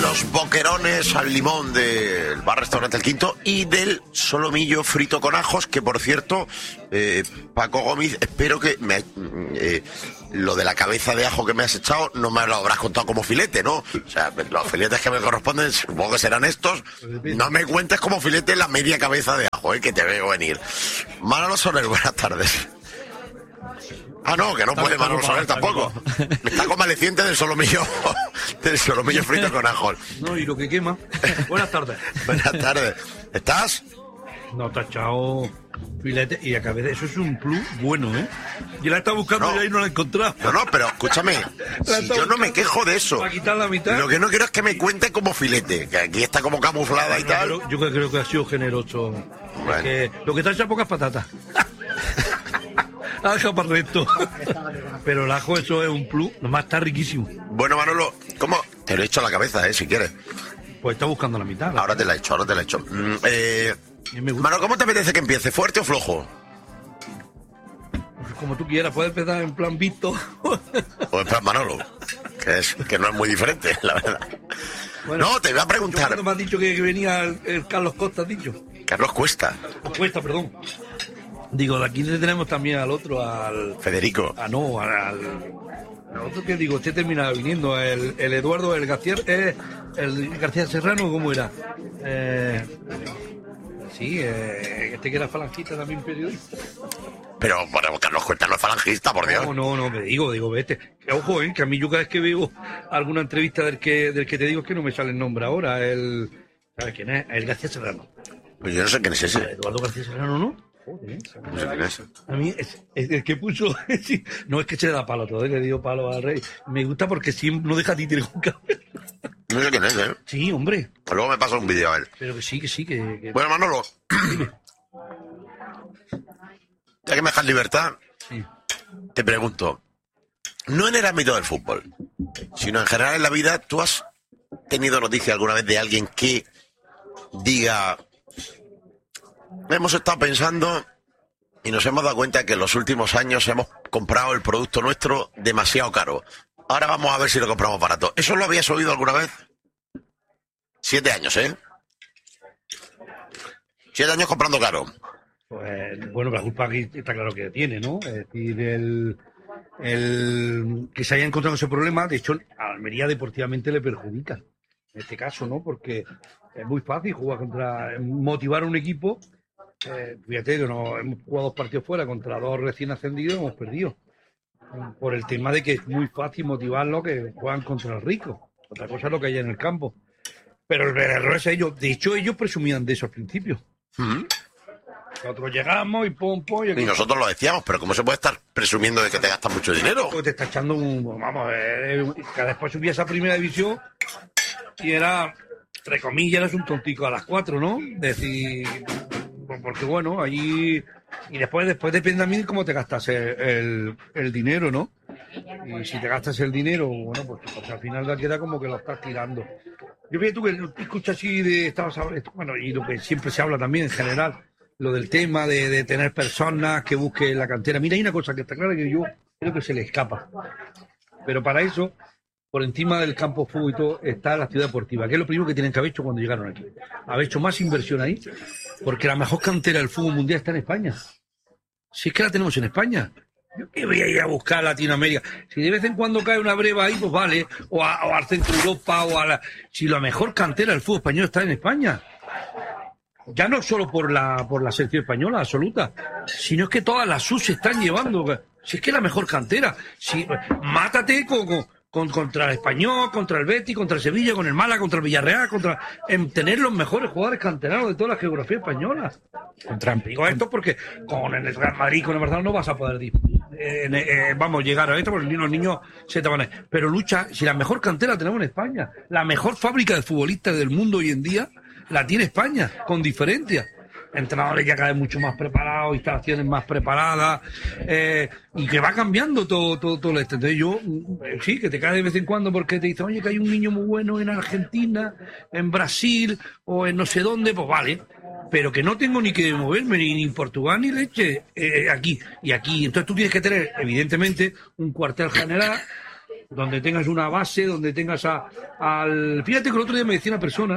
los boquerones al limón del bar-restaurante El Quinto y del solomillo frito con ajos, que por cierto, Paco Gómez, espero que lo de la cabeza de ajo que me has echado no me lo habrás contado como filete, ¿no? O sea, los filetes que me corresponden supongo que serán estos. No me cuentes como filete la media cabeza de ajo, que te veo venir. Manolo Soler, buenas tardes. Ah, no, que no puede Manolo Soler tampoco. Está convaleciente del solomillo frito con ajos. No, y lo que quema. Buenas tardes. Buenas tardes. ¿Estás? No, te ha echado filete y acabé de... Eso es un plus bueno, ¿eh? Yo la estaba buscando y ahí no la he encontrado. No, pero escúchame. Si yo no me quejo de eso. Para quitar la mitad. Lo que no quiero es que me cuente como filete, que aquí está como camuflada y tal. Pero yo creo que ha sido generoso. Bueno. Es que lo que te ha hecho pocas patatas. Ha dejado para el resto. Pero el ajo, eso es un plus. Nomás está riquísimo. Bueno, Manolo, ¿cómo? Te lo he hecho a la cabeza, si quieres. Pues está buscando la mitad. Ahora te la he hecho. Manolo, ¿cómo te apetece que empiece? ¿Fuerte o flojo? Pues como tú quieras, puedes empezar en plan visto. O en plan Manolo, que no es muy diferente, la verdad. Bueno, no, te voy a preguntar. ¿Cuándo me has dicho que venía el Carlos Costa, has dicho? Carlos Cuesta. Cuesta, perdón. Digo, de aquí tenemos también al otro, al... Federico. al otro que digo, usted termina viniendo, el Eduardo, el García, el García Serrano, ¿cómo era? Este que era falangista también periodista. Pero, bueno, Carlos Cuesta no es falangista, por Dios. No, me digo, vete. Que, ojo, que a mí yo cada vez que veo alguna entrevista del que te digo es que no me sale el nombre ahora, ¿sabes quién es? El García Serrano. Pues yo no sé quién es ese. Eduardo García Serrano, ¿no? Joder, No sé quién es. A mí es el que puso... sí, no es que se le da palo todo, le dio palo al rey. Me gusta porque siempre no deja títere con cabeza. No sé quién es, ¿eh? Sí, hombre. Luego me pasa un vídeo a él. Pero que sí. Bueno, Manolo. Ya que me dejas libertad, Sí. te pregunto. No en el ámbito del fútbol, sino en general en la vida, ¿tú has tenido noticia alguna vez de alguien que diga... Hemos estado pensando y nos hemos dado cuenta que en los últimos años hemos comprado el producto nuestro demasiado caro. Ahora vamos a ver si lo compramos barato. ¿Eso lo habías oído alguna vez? 7 años, ¿eh? 7 años comprando caro. Pues, bueno, la culpa aquí está claro que tiene, ¿no? Es decir, el que se haya encontrado ese problema, de hecho, a Almería deportivamente le perjudica. En este caso, ¿no? Porque es muy fácil motivar a un equipo. Fíjate que hemos jugado 2 partidos fuera contra 2 recién ascendidos y hemos perdido. Por el tema de que es muy fácil motivarlos que juegan contra el rico. Otra cosa es lo que hay en el campo. Pero el error es ellos. De hecho, ellos presumían de eso al principio. Nosotros llegamos y pum. Y nosotros lo decíamos, pero ¿cómo se puede estar presumiendo de que te gastas mucho dinero? Pues te está echando que después subía esa primera división y era, entre comillas, eres un tontico a las 4, ¿no? Decir, porque bueno, allí... Y después depende también cómo te gastas el dinero, ¿no? Y si te gastas el dinero, bueno, pues al final queda como que lo estás tirando. Yo veo tú que escuchas así bueno, y lo que siempre se habla también en general, lo del tema de tener personas que busquen la cantera. Mira, hay una cosa que está clara que yo creo que se le escapa. Pero para eso, por encima del campo de fútbol y todo, está la ciudad deportiva, que es lo primero que tienen que haber hecho cuando llegaron aquí. Haber hecho más inversión ahí, porque la mejor cantera del fútbol mundial está en España. Si es que la tenemos en España. Yo que voy a ir a buscar a Latinoamérica. Si de vez en cuando cae una breva ahí, pues vale. O al centro de Europa, si la mejor cantera del fútbol español está en España. Ya no solo por la selección española absoluta, sino es que todas las SUS se están llevando. Si es que la mejor cantera. Mátate contra el Español, contra el Betis, contra el Sevilla, con el Málaga, contra el Villarreal, en tener los mejores jugadores canteranos de toda la geografía española. Digo esto porque con el Real Madrid, con el Barcelona no vas a poder llegar a esto porque los niños se te van a ir. Pero lucha, si la mejor cantera la tenemos en España, la mejor fábrica de futbolistas del mundo hoy en día la tiene España, con diferencia. Entrenadores ya cada vez mucho más preparados, instalaciones más preparadas, y que va cambiando todo esto. Entonces yo, sí, que te cae de vez en cuando porque te dicen, oye, que hay un niño muy bueno en Argentina, en Brasil, o en no sé dónde, pues vale, pero que no tengo ni que moverme, ni en Portugal, ni leche, aquí y aquí. Entonces tú tienes que tener, evidentemente, un cuartel general, donde tengas una base, donde tengas al... Fíjate que el otro día me decía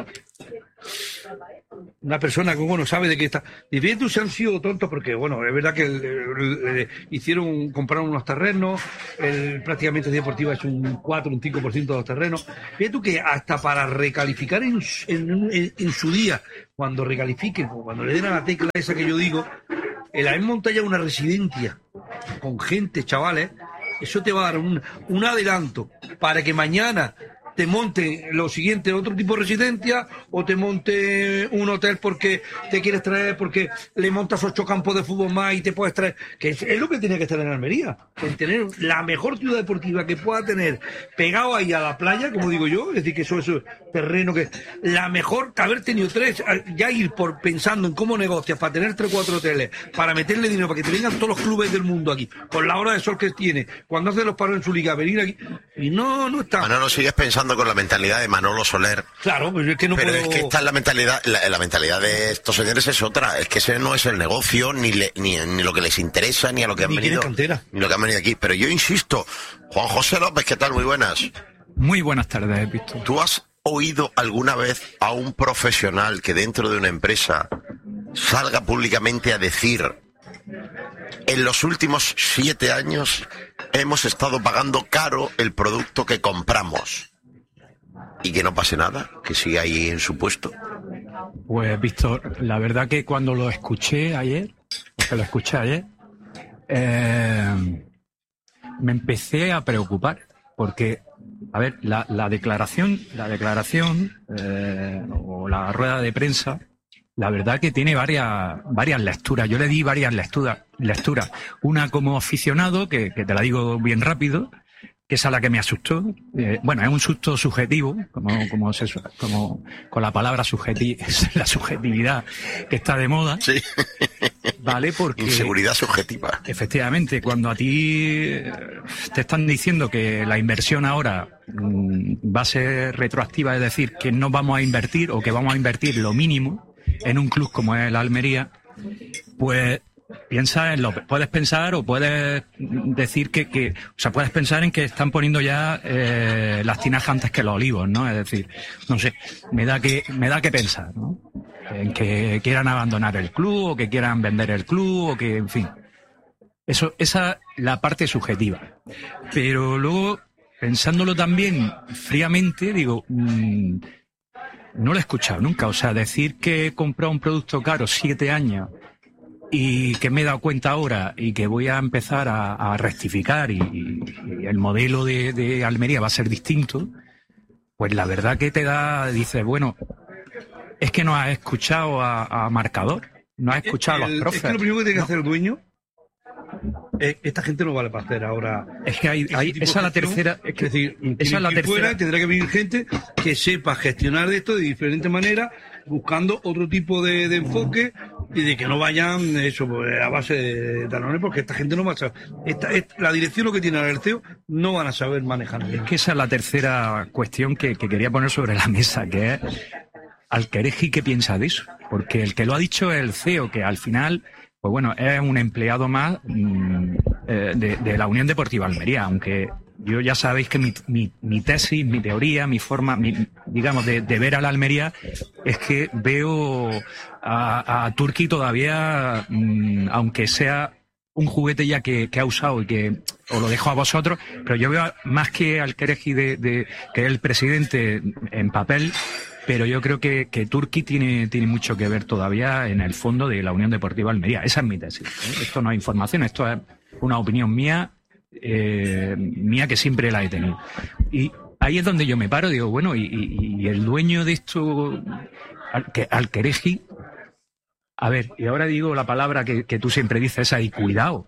una persona que, bueno, sabe de qué está. Y fíjate, se han sido tontos porque, bueno, es verdad que compraron unos terrenos, prácticamente Deportiva es un 4, un 5% de los terrenos. Fíjate que hasta para recalificar en su día, cuando recalifiquen, cuando le den a la tecla esa que yo digo, el haber montado ya una residencia con gente, chavales, eso te va a dar un adelanto para que mañana te monte lo siguiente, otro tipo de residencia, o te monte un hotel porque te quieres traer, porque le montas 8 campos de fútbol más y te puedes traer, que es lo que tiene que estar en Almería, en tener la mejor ciudad deportiva que pueda tener, pegado ahí a la playa, como digo yo, es decir, que eso es terreno que, la mejor, que haber tenido 3, ya ir pensando en cómo negocias, para tener 3 o 4 hoteles, para meterle dinero, para que te vengan todos los clubes del mundo aquí, con la hora de sol que tiene, cuando hace los paros en su liga, venir aquí, y no está. Bueno, no sigues pensando con la mentalidad de Manolo Soler. Claro, pues es que no pero puedo... es que esta es la mentalidad, la mentalidad de estos señores es otra. Es que ese no es el negocio, ni lo que les interesa, ni a lo que han venido. Ni lo que han venido aquí. Pero yo insisto, Juan José López, ¿qué tal? Muy buenas. Muy buenas tardes, Víctor. ¿Tú has oído alguna vez a un profesional que dentro de una empresa salga públicamente a decir: en los últimos 7 años hemos estado pagando caro el producto que compramos, y que no pase nada, que siga ahí en su puesto? Pues, Víctor, la verdad que cuando lo escuché ayer, me empecé a preocupar, porque, a ver, la declaración o la rueda de prensa, la verdad que tiene varias lecturas. Yo le di varias lecturas. Una como aficionado, que te la digo bien rápido, que es a la que me asustó. Bueno, es un susto subjetivo, como con la palabra la subjetividad que está de moda. Sí. Vale, porque... Inseguridad subjetiva. Efectivamente, cuando a ti te están diciendo que la inversión ahora va a ser retroactiva, es decir, que no vamos a invertir o que vamos a invertir lo mínimo en un club como es el Almería, pues puedes pensar o puedes decir puedes pensar en que están poniendo ya las tinajas antes que los olivos, ¿no? Es decir, no sé, me da que pensar, ¿no? En que quieran abandonar el club o que quieran vender el club o que, en fin. Esa es la parte subjetiva. Pero luego, pensándolo también fríamente, digo, no lo he escuchado nunca. O sea, decir que he comprado un producto caro 7 años y que me he dado cuenta ahora y que voy a empezar a rectificar y el modelo de Almería va a ser distinto, pues la verdad que dices, bueno, es que no has escuchado a Marcador, no has escuchado a los profes. Es que lo primero que tiene que hacer el dueño, esta gente no vale para hacer ahora. Es que esa es la tercera. Es decir, esa es la tercera. Fuera, tendrá que venir gente que sepa gestionar esto de diferente manera, buscando otro tipo de enfoque y de que no vayan eso a base de talones, porque esta gente no va a saber. La dirección lo que tiene el CEO no van a saber manejar. Es que esa es la tercera cuestión que quería poner sobre la mesa, que es Alquereji, ¿qué piensa de eso? Porque el que lo ha dicho es el CEO, que al final, pues bueno, es un empleado más de la Unión Deportiva Almería, aunque yo ya sabéis que mi tesis, mi teoría, mi forma, digamos, de ver a la Almería es que veo a Turki todavía, aunque sea un juguete ya que ha usado y que os lo dejo a vosotros, pero yo veo más que Alquereji que el presidente en papel, pero yo creo que Turki tiene mucho que ver todavía en el fondo de la Unión Deportiva Almería. Esa es mi tesis. Esto no es información, esto es una opinión mía que siempre la he tenido. Y ahí es donde yo me paro, digo, bueno, y el dueño de esto, Alquereji, a ver, y ahora digo la palabra que tú siempre dices, esa, y cuidado,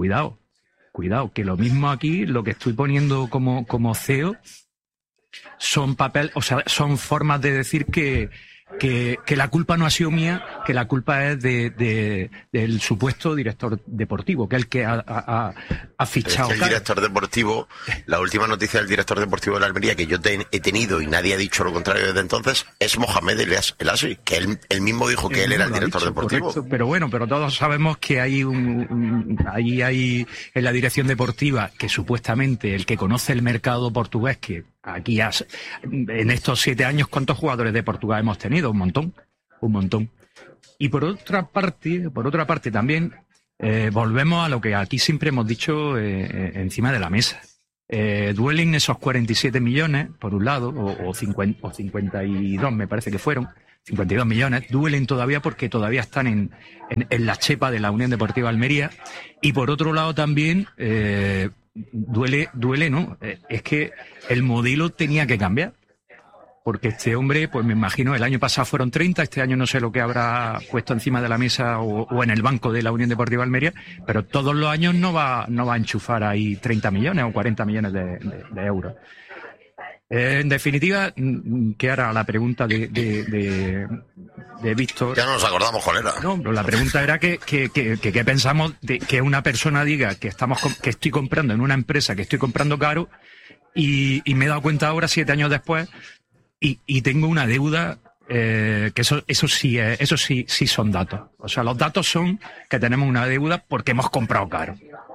que lo mismo aquí, lo que estoy poniendo como CEO, son formas de decir que que la culpa no ha sido mía, que la culpa es del supuesto director deportivo, que es el que ha fichado. El director deportivo, la última noticia del director deportivo de la Almería que yo he tenido, y nadie ha dicho lo contrario desde entonces, es Mohamed El Asri, que él mismo dijo que él era el director deportivo. Correcto. Pero bueno, todos sabemos que hay ahí hay en la dirección deportiva, que supuestamente el que conoce el mercado portugués, que aquí en estos 7 años, ¿cuántos jugadores de Portugal hemos tenido? Un montón. Y por otra parte también, volvemos a lo que aquí siempre hemos dicho encima de la mesa. Duelen esos 47 millones, por un lado, o 52 me parece que fueron, 52 millones, duelen todavía porque todavía están en la chepa de la Unión Deportiva Almería. Y por otro lado también, duele, ¿no? Es que el modelo tenía que cambiar. Porque este hombre, pues me imagino, el año pasado fueron 30, este año no sé lo que habrá puesto encima de la mesa o en el banco de la Unión Deportiva Almería, pero todos los años no va a enchufar ahí 30 millones o 40 millones de euros. En definitiva, que ahora la pregunta de Víctor... Ya no nos acordamos cuál era. No, la pregunta era que pensamos de que una persona diga que estoy comprando en una empresa, que estoy comprando caro, y me he dado cuenta ahora, 7 años después, y tengo una deuda, que eso sí son datos. O sea, los datos son que tenemos una deuda porque hemos comprado caro.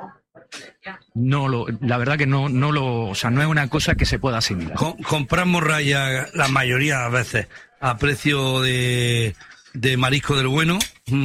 La verdad que o sea, no es una cosa que se pueda asimilar. Compramos raya la mayoría de las veces a precio de marisco del bueno.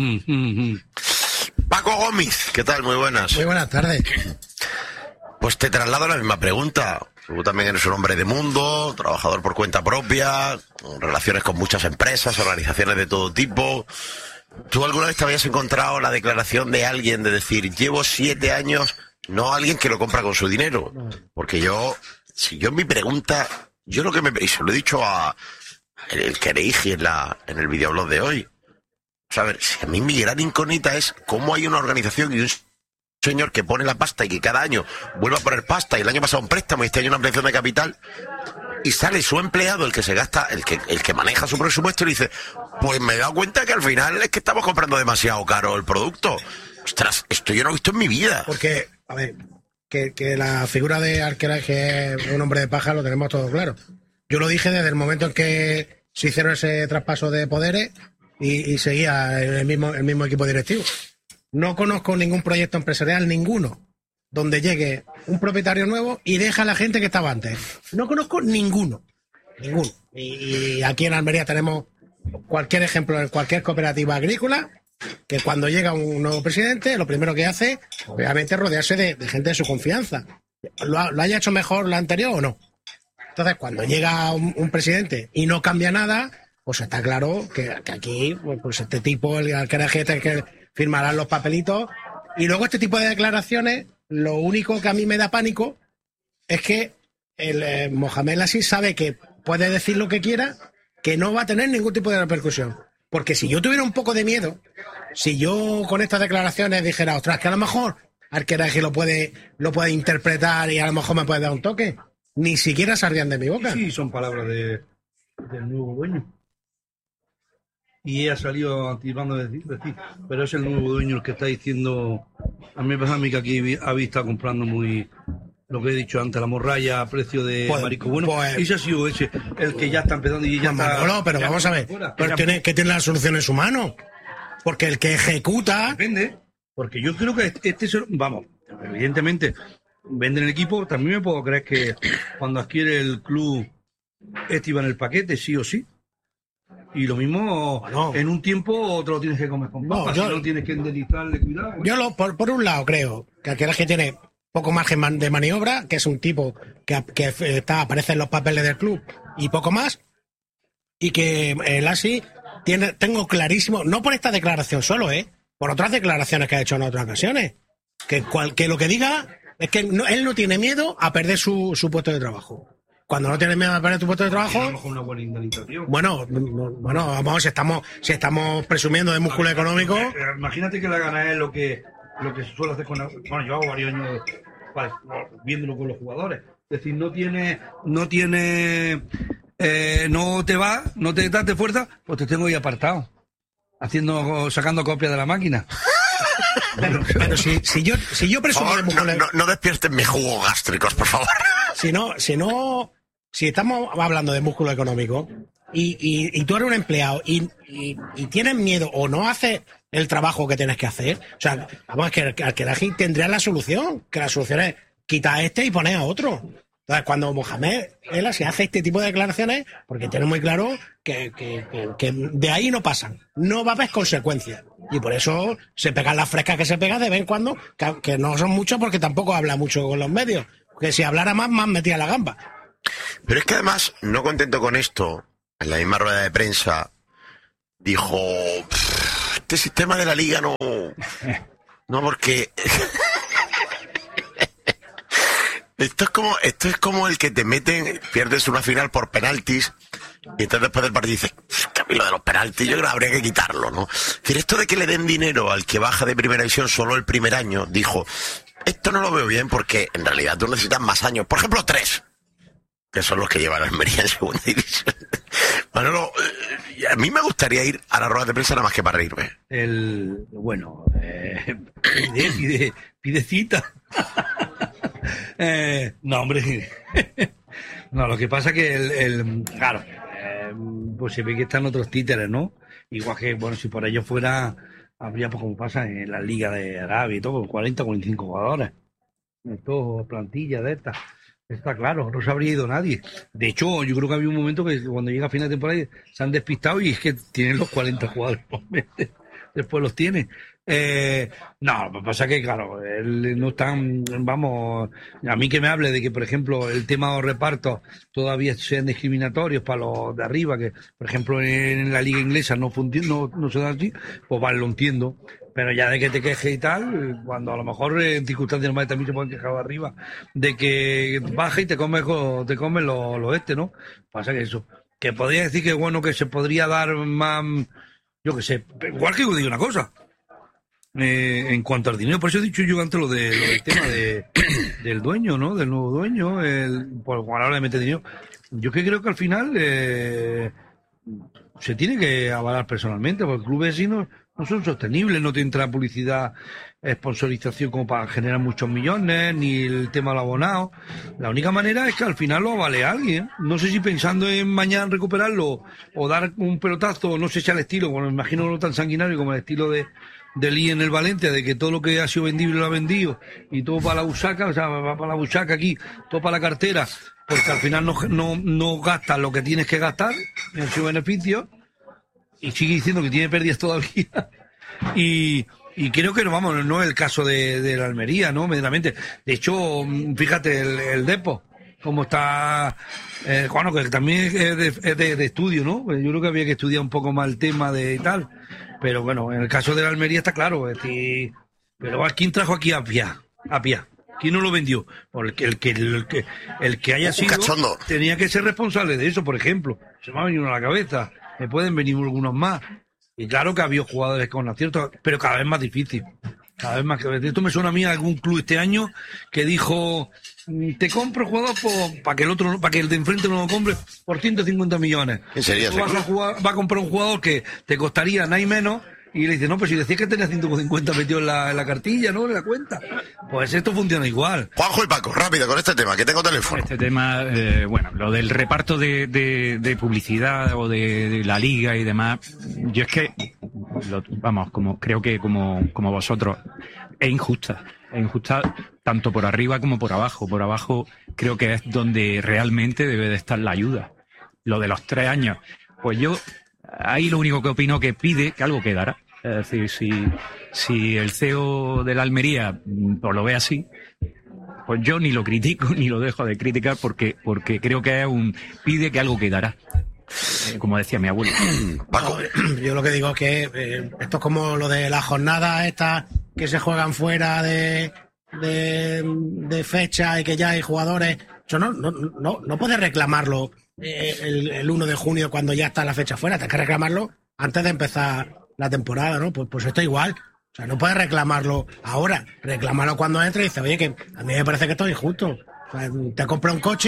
Paco Gómez, ¿qué tal? Muy buenas. Muy buenas tardes. Pues te traslado la misma pregunta. Tú también eres un hombre de mundo, trabajador por cuenta propia, con relaciones con muchas empresas, organizaciones de todo tipo. ¿Tú alguna vez te habías encontrado la declaración de alguien de decir, llevo 7 años, no alguien que lo compra con su dinero? Porque si yo en mi pregunta, yo lo que y se lo he dicho a el Kereigi en el videoblog de hoy. O sea, a ver, si a mí mi gran incógnita es cómo hay una organización y un señor que pone la pasta y que cada año vuelve a poner pasta, y el año pasado un préstamo y este año una ampliación de capital, y sale su empleado, el que se gasta, el que maneja su presupuesto, y dice, pues me he dado cuenta que al final es que estamos comprando demasiado caro el producto. Ostras, esto yo no he visto en mi vida. Porque, a ver, que la figura de Arqueras, que es un hombre de paja, lo tenemos todo claro. Yo lo dije desde el momento en que se hicieron ese traspaso de poderes y seguía el mismo equipo directivo. No conozco ningún proyecto empresarial, ninguno, donde llegue un propietario nuevo y deja a la gente que estaba antes. No conozco ninguno. Y aquí en Almería tenemos cualquier ejemplo en cualquier cooperativa agrícola, que cuando llega un nuevo presidente, lo primero que hace, obviamente, es rodearse de gente de su confianza. ¿Lo haya hecho mejor la anterior o no? Entonces, cuando llega un presidente y no cambia nada, pues está claro que aquí, pues este tipo, el alcalde que firmarán los papelitos. Y luego este tipo de declaraciones, lo único que a mí me da pánico es que el Mohamed El Asri sabe que puede decir lo que quiera, que no va a tener ningún tipo de repercusión. Porque si yo tuviera un poco de miedo, si yo con estas declaraciones dijera, ostras, que a lo mejor Arqueraje lo puede interpretar y a lo mejor me puede dar un toque, ni siquiera saldrían de mi boca. Sí, son palabras del nuevo dueño. Y ella salió anticipando de decir, pero es el nuevo dueño el que está diciendo. A mí me parece a mí que aquí había estado comprando muy, lo que he dicho antes, la morralla a precio de marisco bueno. Ese ha sido el que ya está empezando y ya está. No, pero vamos a ver. Pero que tiene las soluciones en su mano. Porque el que ejecuta. Depende. Porque yo creo que vamos, evidentemente, venden el equipo. También me puedo creer que cuando adquiere el club, iba en el paquete, sí o sí. Y lo mismo, en un tiempo te lo tienes que comer con papas, si no tienes que enderizarle, cuidado. Yo por un lado creo que Arqueraje tiene poco margen de maniobra, que es un tipo que aparece en los papeles del club y poco más, y que el Asri tengo clarísimo, no por esta declaración solo, por otras declaraciones que ha hecho en otras ocasiones, que lo que diga es que él no tiene miedo a perder su puesto de trabajo. Cuando no tienes miedo a perder tu puesto de trabajo... A lo mejor una buena indemnización. Bueno, vamos, si estamos presumiendo de músculo económico... Imagínate que la gana es lo que se suele hacer con... Bueno, yo hago varios años viéndolo con los jugadores. Es decir, no tiene no te va, no te das de fuerza, pues te tengo ahí apartado, sacando copias de la máquina. Pero si yo presumo de músculo... No despierten mis jugos gástricos, por favor. Si estamos hablando de músculo económico y tú eres un empleado y tienes miedo o no haces el trabajo que tienes que hacer, o sea, vamos, que Al-Khelaifi tendría la solución, que la solución es quitar a este y poner a otro. Entonces, cuando Mohamed Ela se hace este tipo de declaraciones, porque tiene muy claro que de ahí no pasan, no va a haber consecuencias. Y por eso se pegan las frescas que se pegan de vez en cuando, que no son muchos porque tampoco habla mucho con los medios. Que si hablara más metía la gamba. Pero es que además, no contento con esto, en la misma rueda de prensa, dijo, este sistema de la liga no porque... Esto es como el que te meten, pierdes una final por penaltis, y entonces después del partido dices, que a mí lo de los penaltis yo creo que habría que quitarlo, ¿no? Es decir, esto de que le den dinero al que baja de primera división solo el primer año, dijo, esto no lo veo bien porque en realidad tú necesitas más años, por ejemplo 3, que son los que llevan a Almería en segunda división. Manolo, a mí me gustaría ir a la rueda de prensa nada más que para reírme. Pide cita. No, hombre. No, lo que pasa que claro, pues se ve que están otros títeres, ¿no? Igual que, bueno, si por ello fuera, habría, pues como pasa en la Liga de Arabia y todo, 40 o 45 jugadores. Esto, plantilla de estas. Está claro, no se habría ido nadie. De hecho, yo creo que había un momento que cuando llega a final de temporada se han despistado y es que tienen los 40 jugadores. Después los tiene. No, lo que pasa es que, claro, él no están, vamos, a mí que me hable de que, por ejemplo, el tema de los repartos todavía sean discriminatorios para los de arriba, que, por ejemplo, en la liga inglesa no se da así, pues vale, lo entiendo. Pero ya de que te quejes y tal, cuando a lo mejor en circunstancias normales también se pueden quejar de arriba, de que baja y te comes los ¿no? Pasa que eso, que podría decir que bueno, que se podría dar más, yo qué sé, igual que digo una cosa, en cuanto al dinero, por eso he dicho yo antes lo del tema del dueño, ¿no? Del nuevo dueño, por a la hora de meter dinero. Yo que creo que al final se tiene que avalar personalmente, porque clubes así no son sostenibles, no te entra publicidad, sponsorización como para generar muchos millones, ni el tema del abonado. La única manera es que al final lo avale alguien. No sé si pensando en mañana recuperarlo o dar un pelotazo, no sé si al estilo, bueno, me imagino no tan sanguinario como el estilo de Lee en el Valencia, de que todo lo que ha sido vendible lo ha vendido y todo para la buchaca, o sea, va para la buchaca aquí, todo para la cartera, porque al final no gastas lo que tienes que gastar en su beneficio y sigue diciendo que tiene pérdidas todavía y creo que no es el caso de la Almería, ¿no? Medianamente. De hecho, fíjate el Depo, cómo está, bueno, que también es de estudio, ¿no? Yo creo que había que estudiar un poco más el tema de tal. Pero bueno, en el caso de la Almería está claro. Pero ¿quién trajo aquí a Pia? ¿Quién no lo vendió? Porque el que haya sido tenía que ser responsable de eso, por ejemplo. Se me ha venido a la cabeza. Me pueden venir algunos más. Y claro que había jugadores con aciertos, pero cada vez más difícil. Cada vez más. Esto me suena a mí a algún club este año que dijo, te compro jugador para que el de enfrente no lo compre por 150 millones. ¿En serio? Va a comprar un jugador que te costaría nada y menos, y le dice, no, pues si decías que tenía 150 metido en la cartilla, ¿no? En la cuenta. Pues esto funciona igual. Juanjo y Paco, rápido con este tema, que tengo teléfono. Este tema, bueno, lo del reparto de publicidad o de la liga y demás, yo es que, creo que como vosotros, es injusta. Es injusta tanto por arriba como por abajo. Por abajo creo que es donde realmente debe de estar la ayuda. Lo de los 3 años, pues yo ahí lo único que opino que pide que algo quedará. Es decir, si el CEO de la Almería pues lo ve así, pues yo ni lo critico ni lo dejo de criticar porque creo que pide que algo quedará. Como decía mi abuelo. Paco, yo lo que digo es que esto es como lo de las jornadas estas que se juegan fuera de fecha y que ya hay jugadores. Eso no puedes reclamarlo el 1 de junio cuando ya está la fecha fuera. Tienes que reclamarlo antes de empezar la temporada, ¿no? Pues esto igual. O sea, no puedes reclamarlo ahora. Reclámalo cuando entre y dices, oye, que a mí me parece que esto es injusto. O sea, te compra un coche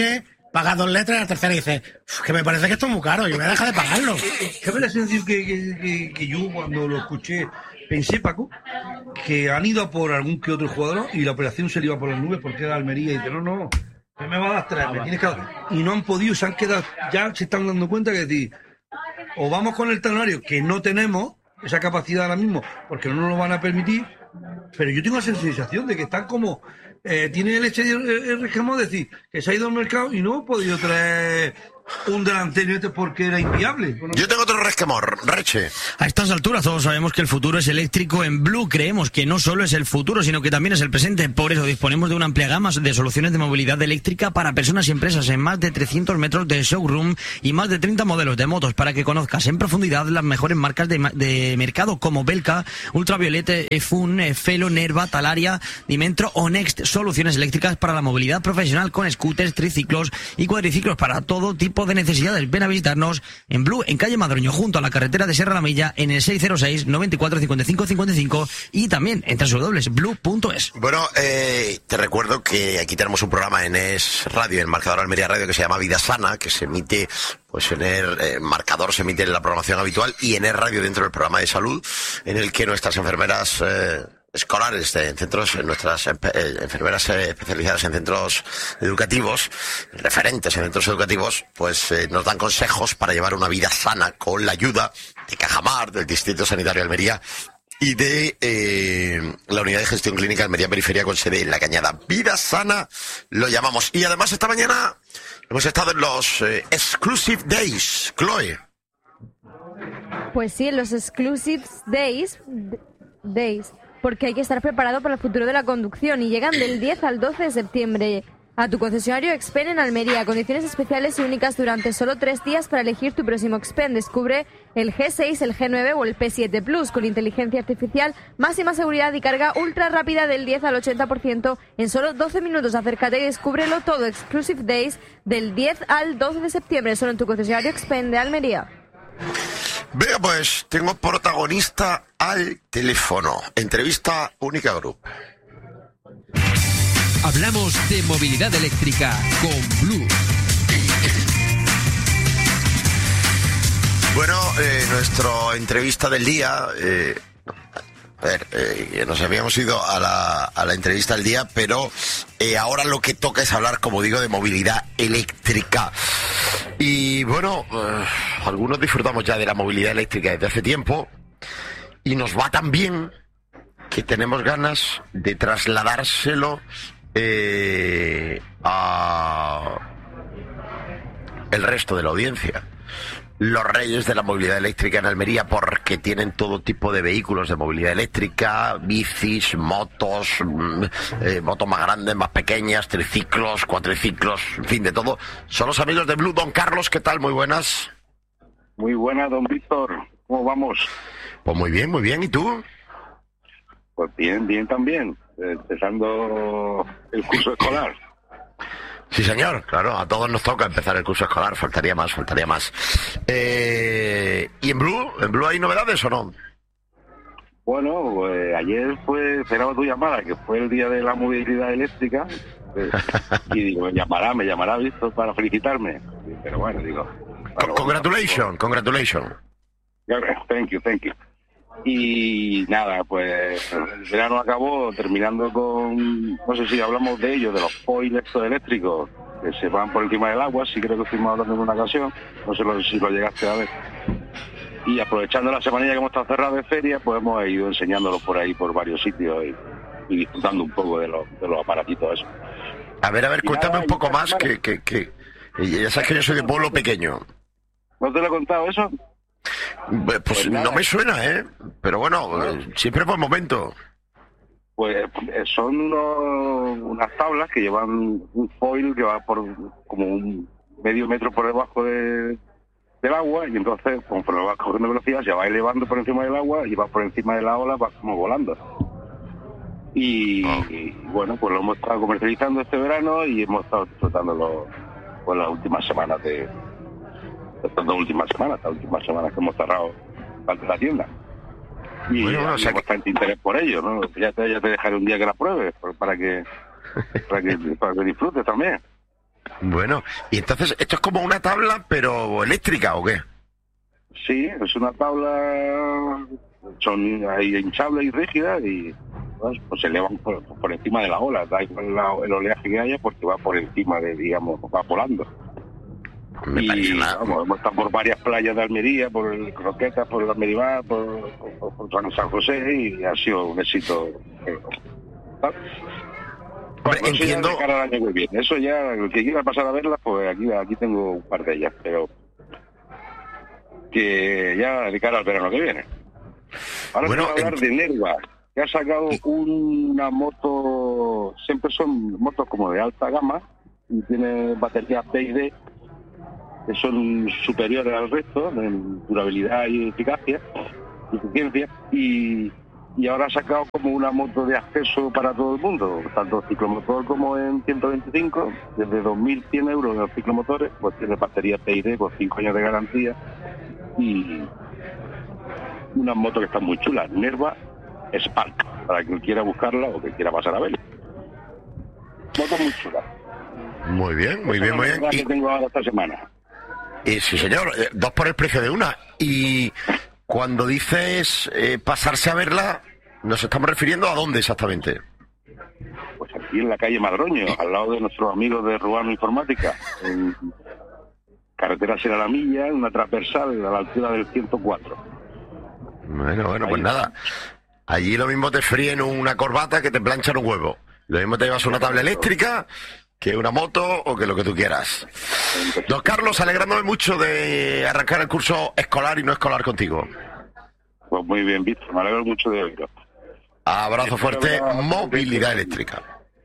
pagas 2 letras y la tercera dices, que me parece que esto es muy caro, yo voy a dejar de pagarlo. ¿Qué me la sensación que yo cuando lo escuché pensé, Paco, que han ido a por algún que otro jugador y la operación se le iba por las nubes porque era Almería y dice, no, que me va a dar 3, me tienes que dar. Y no han podido, se han quedado, ya se están dando cuenta que decir, o vamos con el talonario, que no tenemos esa capacidad ahora mismo, porque no nos lo van a permitir, pero yo tengo esa sensación de que están como, tiene el resquemor de decir que se ha ido al mercado y no ha podido traer un delantero porque era inviable. Yo tengo otro resquemor, Reche. A estas alturas todos sabemos que el futuro es eléctrico. En Blue creemos que no solo es el futuro, sino que también es el presente. Por eso disponemos de una amplia gama de soluciones de movilidad eléctrica para personas y empresas en más de 300 metros de showroom y más de 30 modelos de motos para que conozcas en profundidad las mejores marcas de mercado como Belka, Ultraviolette, Fun, Felo, Nerva, Talaria, Dimentro o Next. Soluciones eléctricas para la movilidad profesional con scooters, triciclos y cuadriciclos para todo tipo de necesidades. Ven a visitarnos en Blue, en calle Madroño, junto a la carretera de Serra la Milla, en el 606 94 55 55 y también en www.blue.es. Bueno, te recuerdo que aquí tenemos un programa en Es Radio, en Marcador Almería Radio, que se llama Vida Sana, que se emite, pues en el Marcador se emite en la programación habitual y en Es Radio dentro del programa de salud, en el que nuestras enfermeras escolares en centros, nuestras enfermeras especializadas en centros educativos, referentes en centros educativos, pues nos dan consejos para llevar una vida sana con la ayuda de Cajamar, del Distrito Sanitario de Almería y de la Unidad de Gestión Clínica Almería Periferia con sede en La Cañada. Vida Sana lo llamamos. Y además esta mañana hemos estado en los Exclusive Days. Chloe. Pues sí, en los Exclusive Days, porque hay que estar preparado para el futuro de la conducción y llegan del 10 al 12 de septiembre a tu concesionario Expen en Almería. Condiciones especiales y únicas durante solo 3 días para elegir tu próximo Expen. Descubre el G6, el G9 o el P7 Plus con inteligencia artificial, máxima seguridad y carga ultra rápida del 10 al 80% en solo 12 minutos. Acércate y descúbrelo todo. Exclusive Days del 10 al 12 de septiembre solo en tu concesionario Expen de Almería. Venga, pues tengo protagonista al teléfono. Entrevista Única Group. Hablamos de movilidad eléctrica con Blue. Bueno, nuestra entrevista del día... nos habíamos ido a la entrevista del día, pero ahora lo que toca es hablar, como digo, de movilidad eléctrica. Y bueno, algunos disfrutamos ya de la movilidad eléctrica desde hace tiempo y nos va tan bien que tenemos ganas de trasladárselo a el resto de la audiencia. Los reyes de la movilidad eléctrica en Almería, porque tienen todo tipo de vehículos de movilidad eléctrica, bicis, motos, motos más grandes, más pequeñas, triciclos, cuatriciclos, en fin, de todo. Son los amigos de Blue. Don Carlos, ¿qué tal? Muy buenas. Muy buenas, don Víctor. ¿Cómo vamos? Pues muy bien, muy bien. ¿Y tú? Pues bien también. Empezando el curso escolar. Sí, señor, claro, a todos nos toca empezar el curso escolar, faltaría más. ¿Y en Blue hay novedades o no? Bueno, pues ayer esperaba tu llamada, que fue el día de la movilidad eléctrica, y digo, me llamará, Víctor, para felicitarme. Pero bueno, digo... Bueno, congratulations. Thank you. Y nada, pues el verano acabó terminando con, no sé si hablamos de ello, de los foils estos eléctricos que se van por encima del agua, sí creo que estuvimos hablando en una ocasión, no sé si lo llegaste a ver. Y aprovechando la semanilla que hemos estado cerrados de feria, pues hemos ido enseñándolos por ahí, por varios sitios y disfrutando un poco de los aparatitos esos. A ver, cuéntame un poco más, que ya sabes que yo soy de pueblo pequeño. ¿No te lo he contado eso? Pues no me suena, pero bueno, siempre es buen momento. Pues son unas tablas que llevan un foil que va por como un medio metro por debajo del agua, y entonces conforme vas cogiendo velocidad se va elevando por encima del agua y va por encima de la ola, va como volando. Y bueno, pues lo hemos estado comercializando este verano y hemos estado disfrutándolo pues las últimas semanas estas últimas semanas que hemos cerrado la tienda. Y bueno, hay bastante interés por ello, ¿no? Ya te dejaré un día que la pruebes para que disfrutes también. Bueno, y entonces, ¿esto es como una tabla, pero eléctrica o qué? Sí, es una tabla, son ahí hinchables y rígidas y pues se elevan por encima de la ola, da igual el oleaje que haya porque va por encima de, digamos, va volando. Me parece vamos, hemos estado por varias playas de Almería, por el Croquetas, por el Almerimar, por San José y ha sido un éxito. Hombre, entiendo. De cara al año que viene. Eso ya, el que quiera pasar a verlas, pues aquí tengo un par de ellas, pero que ya de cara al verano que viene. Ahora bueno, vamos a hablar de Nerva, que ha sacado una moto, siempre son motos como de alta gama, y tiene baterías PID que son superiores al resto en durabilidad y eficacia, y eficiencia, y ahora ha sacado como una moto de acceso para todo el mundo, tanto ciclomotor como en 125, desde 2.100 euros los ciclomotores, pues tiene batería PID con 5 años de garantía y unas motos que están muy chulas, Nerva Spark, para quien quiera buscarla o que quiera pasar a verla. Motos muy chulas. Muy bien, muy bien, muy bien. Y que tengo ahora esta semana. Sí, señor, 2 por el precio de una. Y cuando dices pasarse a verla, ¿nos estamos refiriendo a dónde exactamente? Pues aquí en la calle Madroño, al lado de nuestros amigos de Ruano Informática, en carretera Sierra La Milla, en una transversal a la altura del 104. Bueno, pues nada. Allí lo mismo te fríen una corbata que te planchan un huevo. Lo mismo te llevas una tabla eléctrica que una moto o que lo que tú quieras. Don Carlos, alegrándome mucho de arrancar el curso escolar y no escolar contigo. Pues muy bien, Víctor, me alegro mucho de oírlo. Abrazo fuerte, movilidad eléctrica.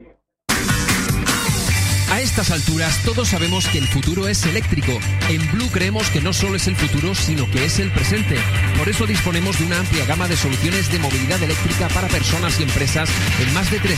A estas alturas todos sabemos que el futuro es eléctrico. En Blue creemos que no solo es el futuro, sino que es el presente. Por eso disponemos de una amplia gama de soluciones de movilidad eléctrica para personas y empresas en más de